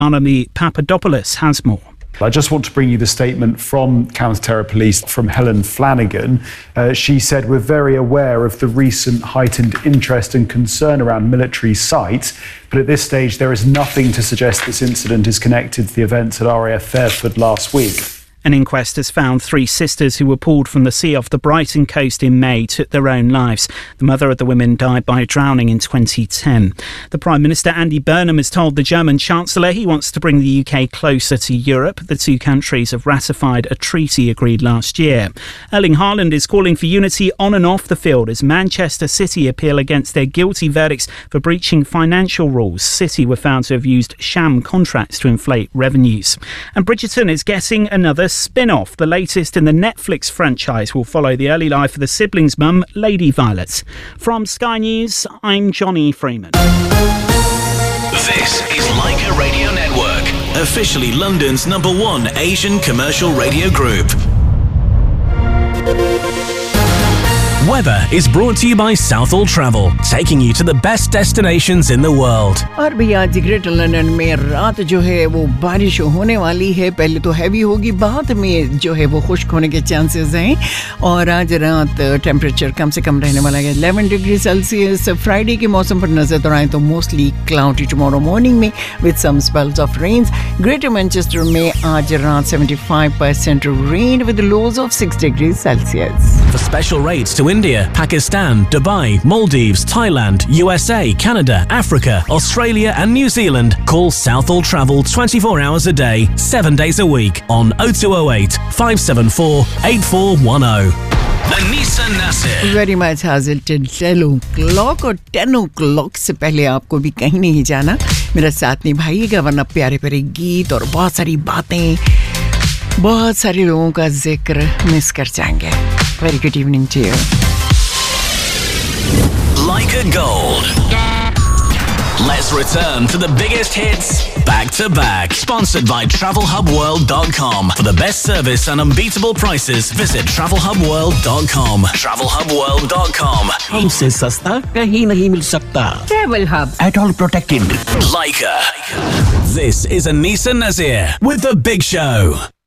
Barnaby Papadopoulos has more. I just want to bring you the statement from Counter-Terror Police from Helen Flanagan. She said, "We're very aware of the recent heightened interest and concern around military sites, but at this stage there is nothing to suggest this incident is connected to the events at RAF Fairford last week." An inquest has found 3 sisters who were pulled from the sea off the Brighton coast in May took their own lives. The mother of the women died by drowning in 2010. The Prime Minister, Andy Burnham, has told the German Chancellor he wants to bring the UK closer to Europe. The 2 countries have ratified a treaty agreed last year. Erling Haaland is calling for unity on and off the field as Manchester City appeal against their guilty verdicts for breaching financial rules. City were found to have used sham contracts to inflate revenues. And Bridgerton is getting another spin-off. The latest in the Netflix franchise will follow the early life of the siblings' mum, Lady Violet. From Sky News, I'm Johnny Freeman. This is Leica Radio Network, officially London's #1 Asian commercial radio group. Weather is brought to you by Southall Travel, taking you to the best destinations in the world. और भैया आज greater London में रात जो है वो बारिश होने वाली है. पहले तो हैवी होगी, बाद में जो है वो खुश्क होने के चांसेस हैं. और आज रात टेम्परेचर कम से कम रहने वाला है 11 डिग्री सेल्सियस. फ्राइडे के मौसम पर नजर दौड़ाएं तो मोस्टली क्लाउडी टुमारो मॉर्निंग में with some spells of rains. Greater Manchester में आज रात 75% rain with lodge of 6 degree Celsius. For special rates to India, Pakistan, Dubai, Maldives, Thailand, USA, Canada, Africa, Australia and New Zealand, call Southall Travel 24 hours a day, 7 days a week on 0208 574 8410. The Nissan Nasir. Very much has it 10 o'clock और 10 o'clock से पहले आपको भी कहीं नहीं जाना. मेरा साथ निभाइएगा वरना प्यारे प्यारे गीत और बहुत सारी बातें, बहुत सारे लोगों का जिक्र मिस कर जाएंगे. Very good evening to you. Leica Gold. Let's return to the biggest hits back to back. Sponsored by TravelHubWorld.com. For the best service and unbeatable prices, visit TravelHubWorld.com. TravelHubWorld.com. हमसे सस्ता कहीं नहीं मिल सकता. Travel Hub. At all protected. Leica. This is a Nissan Nasir with The Big Show.